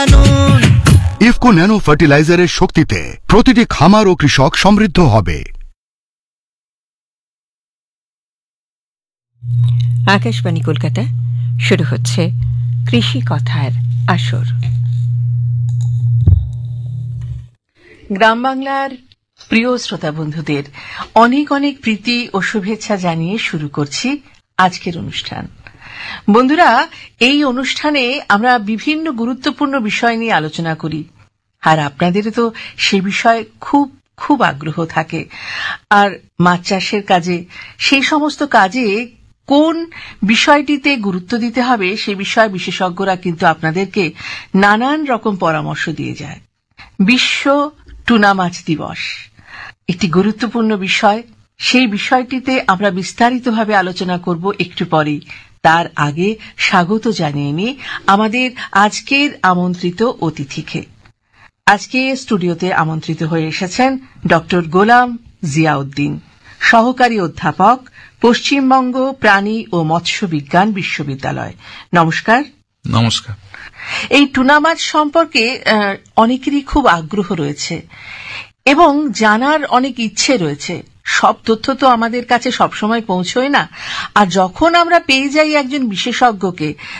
IFFCO nano ফার্টিলাইজারের শক্তিতে প্রতিটি খামার ও কৃষক সমৃদ্ধ হবে। আকাশবাণী কলকাতা, শুরু হচ্ছে কৃষি কথার আসর। গ্রাম বাংলার প্রিয় শ্রোতা বন্ধুদের অনেক অনেক প্রীতি ও শুভেচ্ছা জানিয়ে শুরু করছি আজকের অনুষ্ঠান। বন্ধুরা, এই অনুষ্ঠানে আমরা বিভিন্ন গুরুত্বপূর্ণ বিষয় নিয়ে আলোচনা করি, আর আপনাদের তো সে বিষয়ে খুব খুব আগ্রহ থাকে। আর মাছ চাষের কাজে, সেই সমস্ত কাজে কোন বিষয়টিতে গুরুত্ব দিতে হবে সে বিষয়ে বিশেষজ্ঞরা কিন্তু আপনাদেরকে নানান রকম পরামর্শ দিয়ে যায়। বিশ্ব টুনা মাছ দিবস একটি গুরুত্বপূর্ণ বিষয়। সেই বিষয়টিতে আমরা বিস্তারিতভাবে আলোচনা করব একটু পরেই। তার আগে স্বাগত জানিয়ে নিই আমাদের আজকের আমন্ত্রিত অতিথিকে। আজকে স্টুডিওতে আমন্ত্রিত হয়ে এসেছেন ডক্টর গোলাম জিয়াউদ্দিন, সহকারী অধ্যাপক, পশ্চিমবঙ্গ প্রাণী ও মৎস্য বিজ্ঞান বিশ্ববিদ্যালয়। নমস্কার। নমস্কার। এই টুনা মাছ সম্পর্কে অনেকেরই খুব আগ্রহ রয়েছে এবং জানার অনেক ইচ্ছে রয়েছে। সব তথ্য তো আমাদের কাছে সবসময় পৌঁছয় না, আর যখন আমরা পেয়ে যাই একজন বিশেষজ্ঞকে,